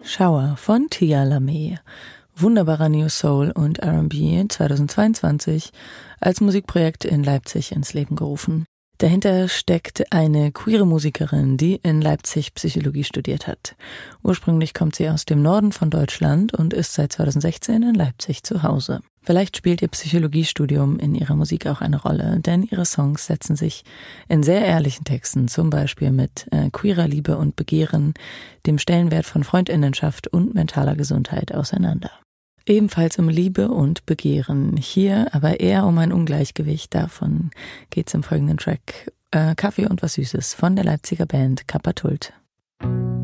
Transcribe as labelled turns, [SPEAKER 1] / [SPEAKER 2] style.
[SPEAKER 1] Shower von Tia Lamé. Wunderbarer New Soul und R&B 2022 als Musikprojekt in Leipzig ins Leben gerufen. Dahinter steckt eine queere Musikerin, die in Leipzig Psychologie studiert hat. Ursprünglich kommt sie aus dem Norden von Deutschland und ist seit 2016 in Leipzig zu Hause. Vielleicht spielt ihr Psychologiestudium in ihrer Musik auch eine Rolle, denn ihre Songs setzen sich in sehr ehrlichen Texten, zum Beispiel mit queerer Liebe und Begehren, dem Stellenwert von Freundinnenschaft und mentaler Gesundheit auseinander. Ebenfalls um Liebe und Begehren, hier aber eher um ein Ungleichgewicht. Davon geht's im folgenden Track Kaffee und was Süßes von der Leipziger Band Kappa Tult.